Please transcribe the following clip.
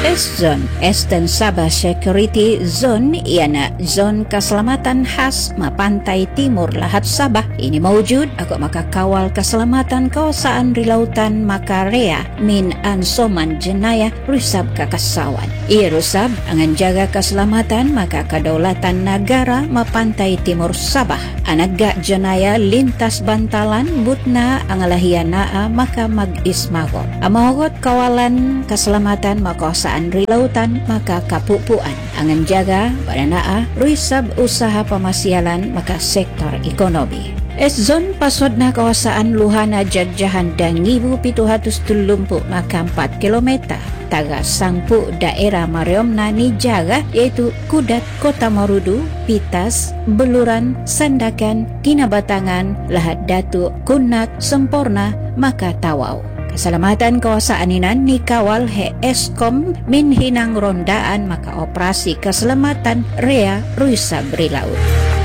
S-Zone, Eastern Sabah Security Zone, iana zon keselamatan khas Pantai Timur Lahat Sabah. Ini mewujud aku maka kawal keselamatan kawasan di lautan Makarea min ansoman jenayah rusab kakasawan. Ia rusab angan jaga keselamatan maka kedaulatan negara Pantai Timur Sabah. Anak gak jenayah lintas bantalan butna angalahiana maka mag-ismagot. Amagot kawalan keselamatan makawasaan di lautan maka kapupuan. Angan jaga badanaa rusab usaha pemasyalan maka sektor ekonomi. S-Zone pasod na kawasaan luhana jadjahan dan 1,730 maka 4 kilometer. Taga sangpu daerah Mariom Nani Jaga yaitu Kudat, Kota Marudu, Pitas, Beluran, Sandakan, Kinabatangan, Lahad Datu, Kunat, Sempurna, maka Tawau. Keselamatan kawasan inan nikawal he Eskom min hinang rondaan maka operasi keselamatan Rea Rusa Berilaut.